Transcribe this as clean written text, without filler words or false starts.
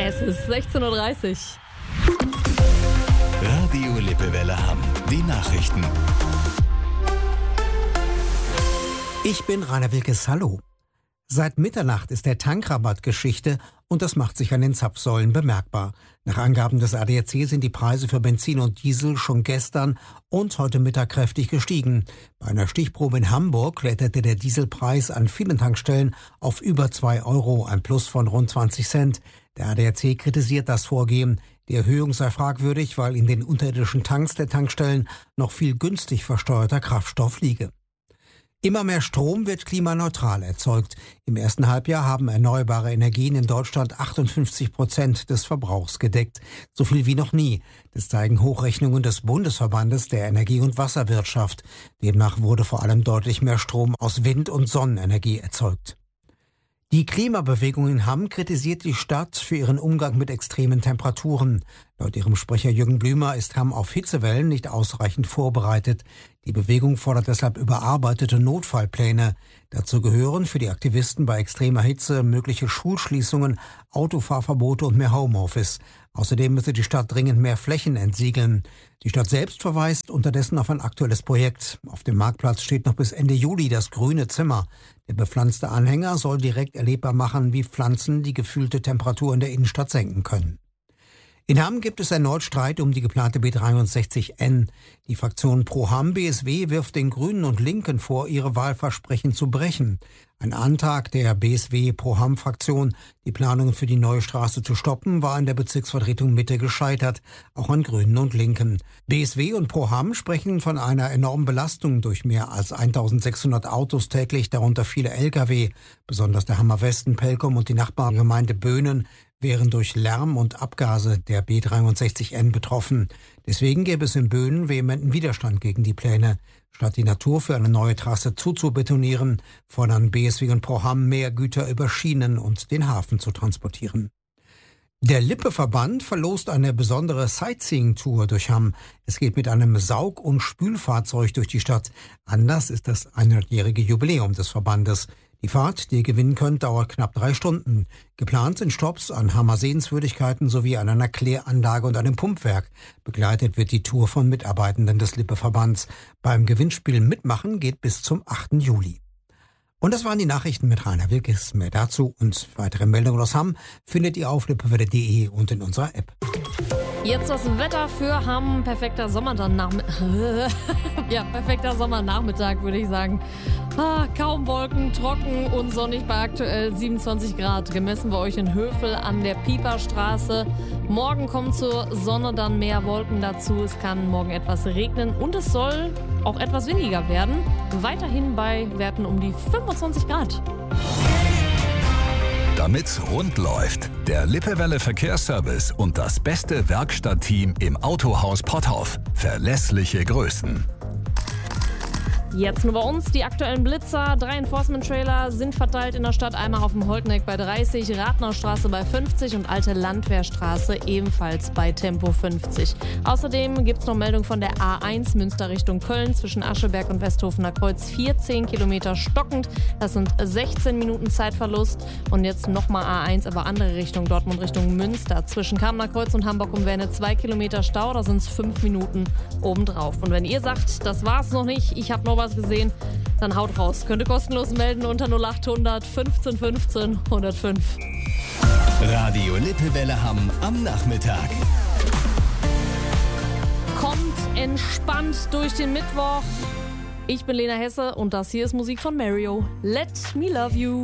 Es ist 16:30 Uhr. Radio Lippewelle Hamm. Die Nachrichten. Ich bin Rainer Wilkes, hallo. Seit Mitternacht ist der Tankrabatt Geschichte und das macht sich an den Zapfsäulen bemerkbar. Nach Angaben des ADAC sind die Preise für Benzin und Diesel schon gestern und heute Mittag kräftig gestiegen. Bei einer Stichprobe in Hamburg kletterte der Dieselpreis an vielen Tankstellen auf über 2 Euro, ein Plus von rund 20 Cent. Der ADAC kritisiert das Vorgehen. Die Erhöhung sei fragwürdig, weil in den unterirdischen Tanks der Tankstellen noch viel günstig versteuerter Kraftstoff liege. Immer mehr Strom wird klimaneutral erzeugt. Im ersten Halbjahr haben erneuerbare Energien in Deutschland 58% des Verbrauchs gedeckt. So viel wie noch nie. Das zeigen Hochrechnungen des Bundesverbandes der Energie- und Wasserwirtschaft. Demnach wurde vor allem deutlich mehr Strom aus Wind- und Sonnenenergie erzeugt. Die Klimabewegung in Hamm kritisiert die Stadt für ihren Umgang mit extremen Temperaturen. Laut ihrem Sprecher Jürgen Blümer ist Hamm auf Hitzewellen nicht ausreichend vorbereitet. Die Bewegung fordert deshalb überarbeitete Notfallpläne. Dazu gehören für die Aktivisten bei extremer Hitze mögliche Schulschließungen, Autofahrverbote und mehr Homeoffice. Außerdem müsse die Stadt dringend mehr Flächen entsiegeln. Die Stadt selbst verweist unterdessen auf ein aktuelles Projekt. Auf dem Marktplatz steht noch bis Ende Juli das grüne Zimmer. Der bepflanzte Anhänger soll direkt erlebbar machen, wie Pflanzen die gefühlte Temperatur in der Innenstadt senken können. In Hamm gibt es erneut Streit um die geplante B63N. Die Fraktion Pro Hamm BSW wirft den Grünen und Linken vor, ihre Wahlversprechen zu brechen. Ein Antrag der BSW Pro Hamm Fraktion, die Planungen für die neue Straße zu stoppen, war in der Bezirksvertretung Mitte gescheitert, auch an Grünen und Linken. BSW und Pro Hamm sprechen von einer enormen Belastung durch mehr als 1600 Autos täglich, darunter viele Lkw. Besonders der Hammer Westen, Pelkum und die Nachbargemeinde Böhnen wären durch Lärm und Abgase der B63N betroffen. Deswegen gäbe es in Böhnen vehementen Widerstand gegen die Pläne. Statt die Natur für eine neue Trasse zuzubetonieren, fordern BSW und Pro Hamm mehr Güter über Schienen und den Hafen zu transportieren. Der Lippe-Verband verlost eine besondere Sightseeing-Tour durch Hamm. Es geht mit einem Saug- und Spülfahrzeug durch die Stadt. Anlass ist das 100-jährige Jubiläum des Verbandes. Die Fahrt, die ihr gewinnen könnt, dauert knapp 3 Stunden. Geplant sind Stopps an Hammer Sehenswürdigkeiten sowie an einer Kläranlage und einem Pumpwerk. Begleitet wird die Tour von Mitarbeitenden des Lippe-Verbands. Beim Gewinnspiel mitmachen geht bis zum 8. Juli. Und das waren die Nachrichten mit Rainer Wilkes. Mehr dazu und weitere Meldungen aus Hamm findet ihr auf lippewelle.de und in unserer App. Jetzt das Wetter für Hamm. Perfekter Sommernachmittag, würde ich sagen. Kaum Wolken, trocken und sonnig bei aktuell 27 Grad. Gemessen bei euch in Hövel an der Pieperstraße. Morgen kommen zur Sonne dann mehr Wolken dazu. Es kann morgen etwas regnen und es soll auch etwas windiger werden. Weiterhin bei Werten um die 25 Grad. Damit's rund läuft, der Lippewelle Verkehrsservice und das beste Werkstattteam im Autohaus Potthoff. Verlässliche Größen. Jetzt nur bei uns die aktuellen Blitzer. 3 Enforcement-Trailer sind verteilt in der Stadt. Einmal auf dem Holteneck bei 30, Ratnerstraße bei 50 und Alte Landwehrstraße ebenfalls bei Tempo 50. Außerdem gibt es noch Meldung von der A1 Münster Richtung Köln zwischen Ascheberg und Westhofener Kreuz. 14 Kilometer stockend. Das sind 16 Minuten Zeitverlust. Und jetzt nochmal A1, aber andere Richtung, Dortmund Richtung Münster. Zwischen Kamener Kreuz und Hamburg um Werne 2 Kilometer Stau. Da sind es 5 Minuten obendrauf. Und wenn ihr sagt, das war's noch nicht, ich habe noch was gesehen, dann haut raus. Könnt ihr kostenlos melden unter 0800 15 15 105. Radio Lippewelle Hamm am Nachmittag. Kommt entspannt durch den Mittwoch. Ich bin Lena Hesse und das hier ist Musik von Mario. Let me love you.